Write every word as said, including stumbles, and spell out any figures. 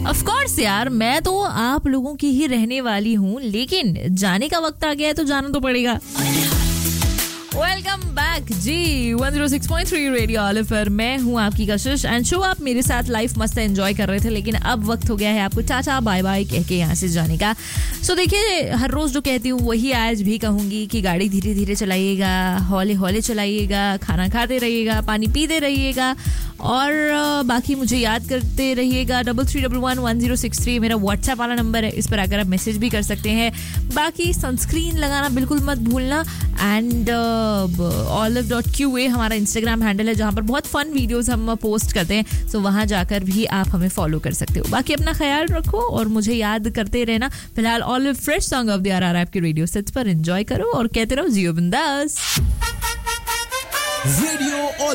Of course यार, मैं तो आप लोगों की ही रहने वाली हूँ, लेकिन जाने का वक्त आ गया है तो जाना तो पड़ेगा। वेलकम बैक जी, one oh six point three radio olive पर मैं हूँ आपकी कशिश एंड शो आप मेरे साथ लाइफ मस्त एंजॉय कर रहे थे, लेकिन अब वक्त हो गया है आपको टाटा बाय बाय कह के यहाँ से जाने का। सो so, देखिए, हर रोज जो कहती हूँ वही आज भी कहूंगी कि गाड़ी धीरे धीरे चलाइएगा, हौले हौले चलाइएगा, खाना खाते रहिएगा, पानी पीते रहिएगा और बाकी मुझे याद करते रहिएगा। Double three double one one zero six three मेरा व्हाट्सएप वाला नंबर है, इस पर आकर आप मैसेज भी कर सकते हैं। बाकी सनस्क्रीन लगाना बिल्कुल मत भूलना and olive dot Q A हमारा इंस्टाग्राम हैंडल है, जहाँ पर बहुत फन वीडियोस हम पोस्ट करते हैं। सो वहाँ जाकर भी आप हमें फॉलो कर सकते हो। बाकी अपना ख्याल रखो और मुझे याद करते रहना। फिलहाल olive fresh song of the our आ रहा है आपके रेडियो सेट्स पर, एंजॉय करो और कहते रहो जियो बिंदास। रेडियो